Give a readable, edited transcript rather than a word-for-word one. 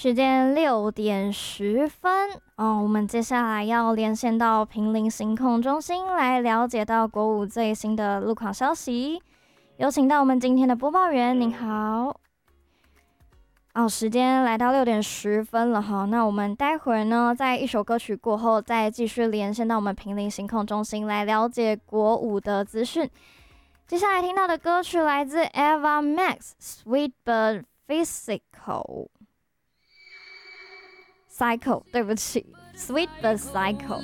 时间6点10分，我们接下来要连线到坪林行控中心来了解到国五最新的路况消息。有请到我们今天的播报员，您好。时间来到6点10分了哈，那我们待会儿呢，在一首歌曲过后，再继续连线到我们坪林行控中心来了解国五的资讯。接下来听到的歌曲来自 Ava Max，Sweet But Physical。Cycle， 对不起 ，Sweet but Cycle。